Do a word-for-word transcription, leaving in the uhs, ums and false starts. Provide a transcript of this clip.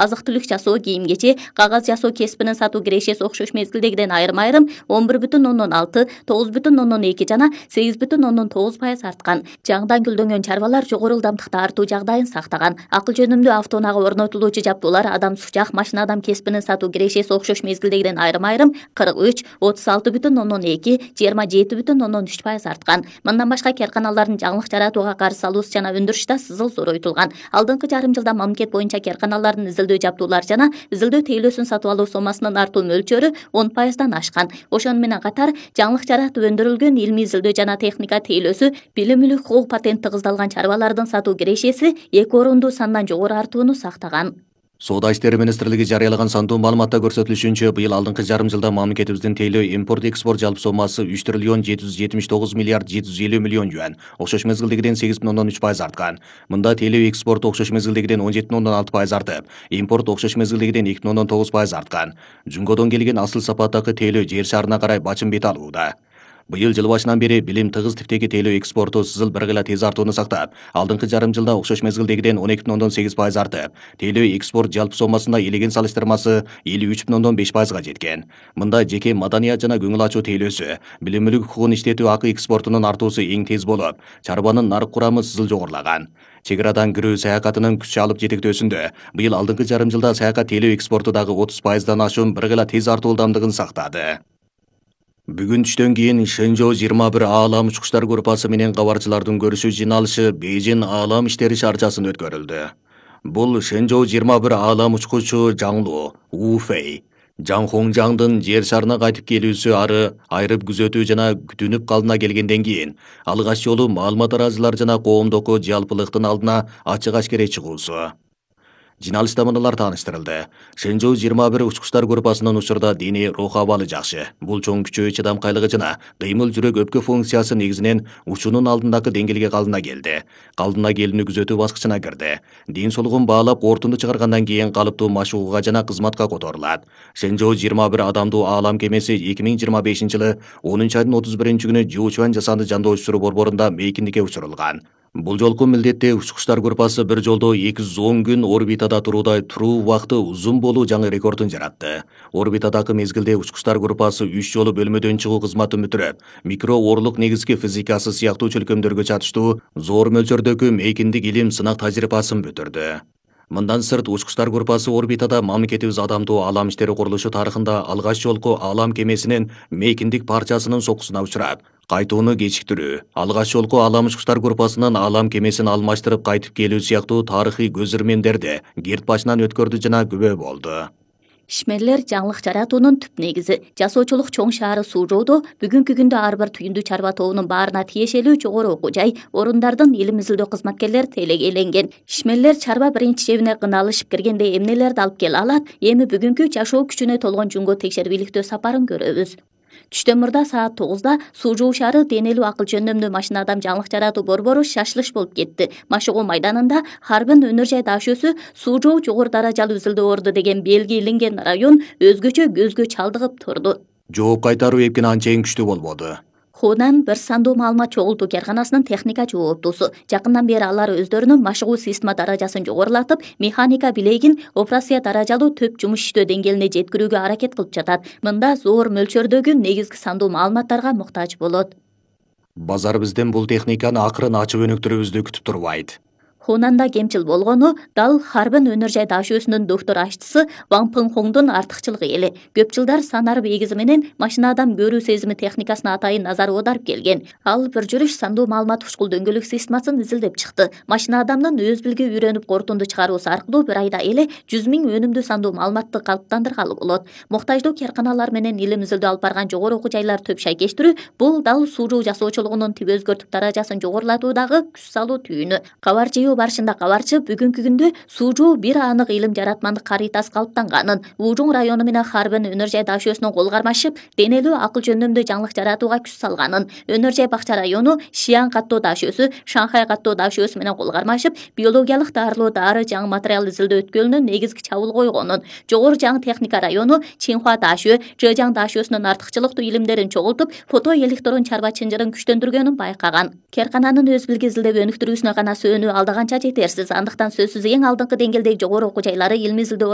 азык-түлүк жасоо, кийим-кечи, кагаз жасоо кесибинин сатуу кирешеси окшош мезгилдегиден айрым-айрым он бир бүтүн ондон алты, тогуз бүтүн ондон эки жана сегиз бүтүн ондон тогуз пайыз арткан. Жаңыдан гүлдөнгөн чарбалар жогору ылдамдыкта артуу жагдайын сактаган. Акыл жөнүмдүү автоунаага орнотулуучу жабдуулар адам сукчак, машина адам кесибинин сатуу кирешеси окшош мезгилдегиден айрым-айрым кырк үч, отуз алты бүтүн ондон эки, жыйырма жети бүтүн ондон үч пайыз арткан. Мындан башка керканалардын жаңылык жаратууга каршы салуусу жана өндүрүшү сызыл зоройтулган. Алдыңкы жарым жылда мамлекет боюнча керканалардын изилдөө жабдуулар жана изилдөө тейлөөсүн сатып алуу сомасынын артуу мөлчөрү он пайыздан ашкан. Ошону менен катар жаңылык жаратып өндүрүлгөн илимий изилдөө жана техника тейлөөсү, билим мүлүк хукук патент тыгыздалган чарбалардын сатуу кирешеси эки орунду сандан жогору артууну сактаган. Соода иштери министрлиги жарыялаган сандуу маалыматта көрсөтүлүшүнчө, быйыл алдыңкы жарым жылда мамлекетибиздин тейлөө импорт экспорт жалпы сомасы үч триллион жети жүз жетимиш тогуз миллиард жети жүз элүү миллион юань, окшош мезгилдегиден сегиз бүтүн ондон үч пайыз арткан. Мында тейлөө экспорту окшош мезгилдегиден он жети бүтүн ондон алты пайыз артып, импорт окшош мезгилдегиден эки бүтүн ондон тогуз пайыз арткан. Жунгодон келген асыл сапаттагы тейлөө жер шарына карай бачым бет алууда. Быйыл жыл башынан бери билим тыгыз типтеги тейлөө экспорту сызыл бир гыла тез артууну сактап, алдыңкы жарым жылда окшош мезгилдегиден он эки бүтүн ондон сегиз пайыз артып, тейлөө экспорт жалпы сомасында элеген салыштырмасы элүү үч бүтүн ондон беш пайызга жеткен. Мында жеке маданият жана көңүл ачуу тейлөөсү, билим мүлүк хукугун иштетүү акы экспортунун артуусу эң тез болуп, чарбанын нарык курамы сызыл жогорулаган. Чек арадан кирүү саякатынын күч алып жетектөөсүндө быйыл алдыңкы жарым жылда саякат тейлөө экспорту дагы отуз пайыздан ашуун бир гыла тез артуу ылдамдыгын сактады. Бүгүн түштөн кийин Шэньчжоу жыйырма бир аалам учкучтар группасы менен кабарчылардын көрүшүү жыйналышы Бейжин аалам иштери шаарчасында өткөрүлдү. Бул Шэньчжоу жыйырма бир аалам учкучу Жаңлу, У Фэй, Жаң Хонgjаңдын жер шарына кайтып келүүсү ары айрып күзөтүү жана күтүнүп калдына келгенден кийин алгач жолу маалымат тараазылар жана коомдоку жалпылыктын алдына ачык ашкере чыгуусу. Жиналышта мыналар тааныштырылды. Шэньчжоу жыйырма бир учкучтар группасынын учурда дене рух абалы жакшы. Бул чоң күчөө чыдамкайлыгы жана кыймыл жүрөк өпкө функциясы негизинен учунун алдындагы деңгээлге калдына келди. Калдына келүүнү күзөтүү баскычына кирди. Ден соолугун баалап ортунду чыгаргандан кийин калыптуу машыгууга жана кызматка которулат. Шэньчжоу жыйырма бир адамдуу аалам кемеси эки миң жыйырма бешинчи жылы онунчу айдын отуз биринчи күнү Жуучуан жасанды жандоо учуру борборунда мейкиндикке учурулган. Бул жолку милдетте учкучтар группасы бир жолдо эки жүз он күн орбитада туруудай туруу убакыты узун болуу жаңы рекордун жаратты. Орбитадагы мезгилде учкучтар группасы үч жолу бөлмөдөн чыгуу кызматын бүтүрөп, микро орлук негизги физикасы сыяктуу чөлкөмдөргө чатыштуу зор мөлчөрдөгү мейкиндик илим сынак тажрыйбасын бүтүрдү. Мындан сырт учкучтар группасы орбитада мамлекетибиз адамдуу аалам иштери курулушу тарыхында алгач жолку аалам кемесинин мейкиндик парчасынын сокусуна учурап, кайтууну кечиктирүү, алгач жолку аалам учкучтар группасынын аалам кемесин алмаштырып кайтып келүү сыяктуу тарыхый көзүрмендерди герт башынан өткөрдү жана күбө болду. Ишмерлер жаңылык жаратуунун түп негизи. Жасоочулук чоң шаары Сужоудо бүгүнкү күндө ар бир түйүндүү чарба тобунун баарына тиешелүү жогору окуу жай, орундардын илим изилдөө кызматкерлери тейлегеленген. Ишмерлер чарба биринчи жебине кыналышып киргенде эмнелерди алып келе алат? Эми бүгүнкү жашоо күчүнө толгон жунго текшерип иликтөө сапарын көрөбүз. Түштөн мурда саат тогузда Сужоу шаары денелүү акыл жөндөмдүү машина адам жаңылык жаратуу борбору шашылыш болуп кетти. Машыгуу майданында Харбин өнөр жай дашөөсү Сужоу жогору даражалуу изилдөө орду деген белги илинген район өзгөчө көзгө чалдыгып турду. Жооп кайтаруу эпкин анчейин күчтүү болбоду. Хунан бир сандуу маалымат чогултуу керканасынын техника жооптуусу. Жакындан бери алар өздөрүнүн машыгуу система даражасын жогорулатып, механика билегин операция даражалуу төп жумуш иштөө деңгээлине жеткирүүгө аракет кылып жатат. Мында зор мөлчөрдөгү негизги сандуу маалыматтарга муктаж болот. Базар бизден бул техниканы акырын ачып өнүктүрүүбүздү күтүп турбайт. Хунанда кемчил болгону дал Харбин өнөр жай дашөөсүнүн доктор аштысы Ван Пыңхоңдун артыкчылыгы эле. Көп жылдар санарып эгизи менен машина адам көрүү сезими техникасына атайын назар аударып келген. Ал бир жүрүш сандуу маалымат ушкул дөңгөлөк системасын изилдеп чыкты. Машина адамдын өз билги үйрөнүп кортунду чыгаруусу аркылуу бир айда эле жүз миң өнүмдүү сандуу маалыматты калыптандыргалы болот. Муктаждуу керканалар менен илим изилдөө алып барган жогору окуу жайлар төп шайкештирүү бул дал Сужоу жасоочулугунун тип өзгөртүп даражасын жогорулатуудагы күч салуу түйүнү. Кабар жыйуу барышында кабарчы бүгүнкү күндө Сужоу бир анык илим жаратмандык карыйтасы калыптанганын, Ужуң району менен Харбин өнөр жай дашөөсүнүн кол кармашып, денелүү акыл жөндөмдүү жаңылык жаратууга күч салганын, өнөр жай бакча району Шиан каттоо дашөөсү, Шанхай каттоо дашөөсү менен кол кармашып, биологиялык дарылоо дары жаңы материал изилдөө өткөлүнө негизги чабуул койгонун, жогору жаңы техника району Чинхуа дашөө, Жэжаң дашөөсүнүн артыкчылыктуу илимдерин чогултуп, фото электрон чарба чынжырын күчтөндүргөнүн байкаган. Керкананын өз билги изилдеп өнүктүрүүсүнө гана сөөнүү алдаганча жетерсиз. Андыктан сөзсүз эң алдыңкы деңгээлдеги жогору окуу жайлары илимий изилдөө